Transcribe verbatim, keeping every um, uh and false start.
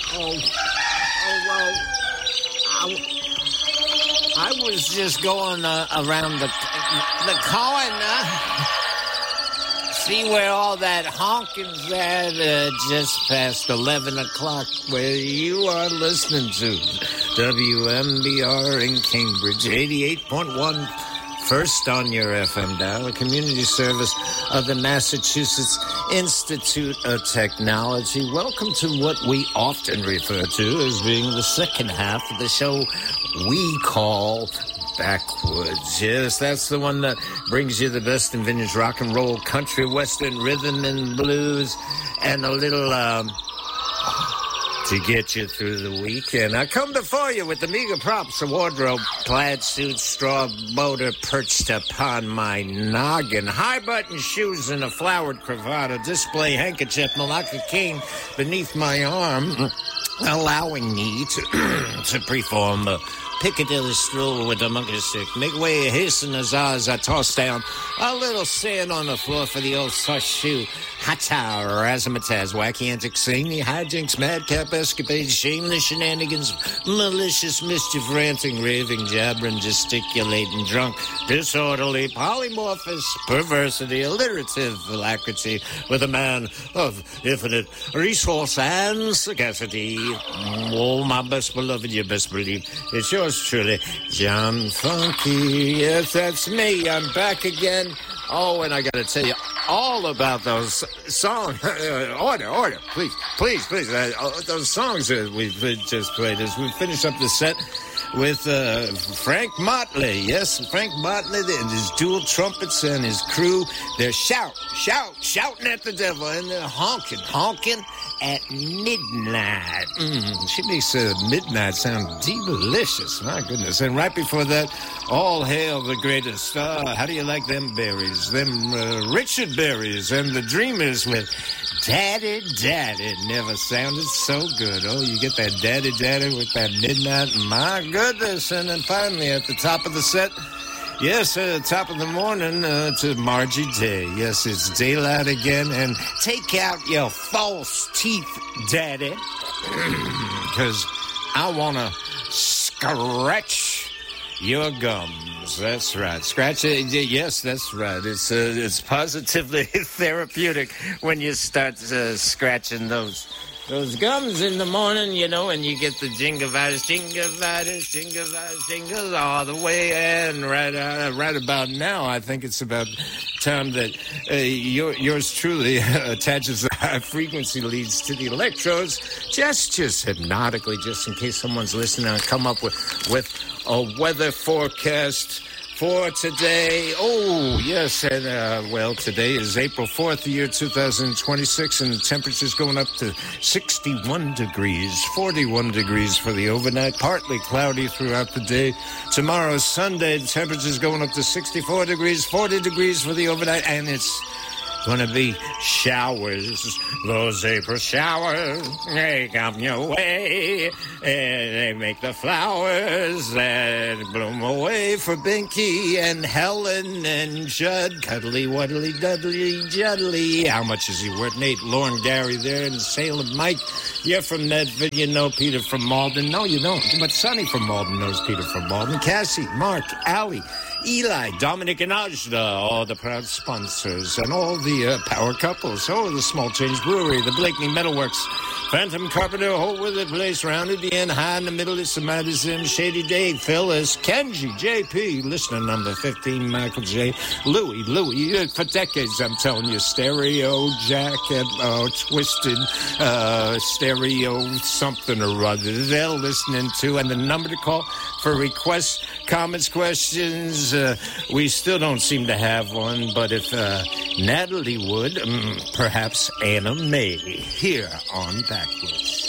Oh, oh, well, I, I was just going uh, around the the corner. See where all that honking's at, uh, just past eleven o'clock, where you are listening to W M B R in Cambridge, eighty-eight point one, first on your F M dial, a community service of the Massachusetts Institute of Technology. Welcome to what we often refer to as being the second half of the show we call Backwoods. Yes, that's the one that brings you the best in vintage rock and roll, country, western, rhythm and blues, and a little um, to get you through the week. And I come before you with the meager props, a wardrobe, plaid suit, straw motor perched upon my noggin, high-button shoes and a flowered cravat, a display handkerchief, Malacca cane beneath my arm, allowing me to, to perform a Piccadilly stroll with a monkey stick. Make way, hasten as I toss down a little sand on the floor for the old soft shoe. Hata, razzmatazz, wacky antics, zany hijinks, madcap escapades, shameless shenanigans, malicious mischief, ranting, raving, jabbering, gesticulating, drunk, disorderly, polymorphous, perversity, alliterative alacrity, with a man of infinite resource and sagacity. Oh, my best beloved, you best believe it's yours truly, John Funky. Yes, that's me. I'm back again. Oh, and I got to tell you all about those songs. order, order, please, please, please. Uh, those songs that we've just played as we finish up the set with uh, Frank Motley. Yes, Frank Motley and his dual trumpets and his crew. They're shout, shout, shouting at the devil, and they're honking, honking at midnight. Mm, she makes uh, midnight sound delicious. My goodness. And right before that, all hail the greatest. Uh, how do you like them berries? Them uh, Richard berries and the Dreamers with Daddy, Daddy. Never sounded so good. Oh, you get that Daddy, Daddy with that midnight. My goodness. And then finally at the top of the set, yes, at the top of the morning uh, to Margie Day. Yes, it's daylight again. And take out your false teeth, Daddy, because I want to scratch your gums. That's right. Scratch it. Yes, that's right. It's uh, it's positively therapeutic when you start uh, scratching those those gums in the morning, you know, and you get the jingovitis, jingovitis, jingovitis, jingles all the way. And right uh, right about now, I think it's about time that uh, your, yours truly attaches the high frequency leads to the electrodes, just just hypnotically, just in case someone's listening. I come up with with a weather forecast for today. Oh, yes, and, uh, well, today is April fourth, the year two thousand twenty-six, and the temperature's going up to sixty-one degrees, forty-one degrees for the overnight, partly cloudy throughout the day. Tomorrow's Sunday, the temperature's going up to sixty-four degrees, forty degrees for the overnight, and it's gonna be showers. Those April showers, they come your way, and they make the flowers that bloom away for Binky and Helen and Judd. Cuddly, wuddly, dudley, juddly. How much is he worth? Nate, Lauren, Gary there in Salem. Mike, you're from Medford. You know Peter from Malden. No, you don't. But Sonny from Malden knows Peter from Malden. Cassie, Mark, Allie, Eli, Dominic, and Ajda, all the proud sponsors, and all the uh, power couples. Oh, the Small Change Brewery, the Blakeney Metalworks, Phantom Carpenter, Whole With It Place, Round at the End, High in the Middle, It's a Madison, Shady Dave, Phyllis, Kenji, J P, listener number fifteen, Michael J, Louie, Louie, uh, for decades, I'm telling you, Stereo Jack, and uh, Twisted, uh, Stereo something or other, they're listening to, and the number to call for requests, comments, questions, uh, we still don't seem to have one, but if uh, Natalie would, um, perhaps Anna May, here on Backwoods.